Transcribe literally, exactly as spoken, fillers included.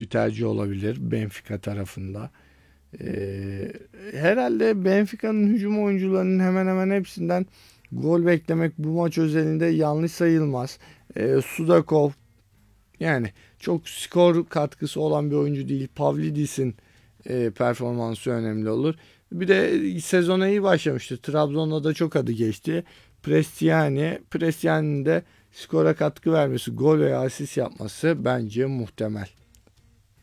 bir tercih olabilir Benfica tarafında. Ee, herhalde Benfica'nın hücum oyuncularının hemen hemen hepsinden gol beklemek bu maç özelinde yanlış sayılmaz. Ee, Sudakov yani çok skor katkısı olan bir oyuncu değil. Pavlidis'in e, performansı önemli olur. Bir de sezona iyi başlamıştı. Trabzon'da da çok adı geçti. Prestiani, Prestiani'nin de skora katkı vermesi, gol veya asist yapması bence muhtemel.